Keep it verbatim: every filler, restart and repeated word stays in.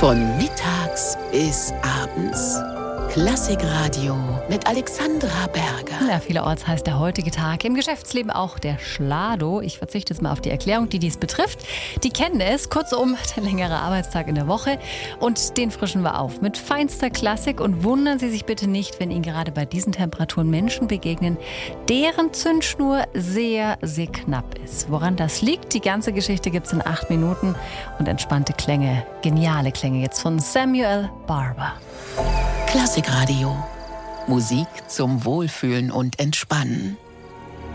Von mittags bis abends. Klassikradio mit Alexandra Berger. Ja, vielerorts heißt der heutige Tag im Geschäftsleben auch der Schlado. Ich verzichte jetzt mal auf die Erklärung, die dies betrifft. Die kennen es, kurzum, der längere Arbeitstag in der Woche. Und den frischen wir auf mit feinster Klassik. Und wundern Sie sich bitte nicht, wenn Ihnen gerade bei diesen Temperaturen Menschen begegnen, deren Zündschnur sehr, sehr knapp ist. Woran das liegt, die ganze Geschichte gibt es in acht Minuten. Und entspannte Klänge, geniale Klänge jetzt von Samuel Barber. Klassikradio. Musik zum Wohlfühlen und Entspannen.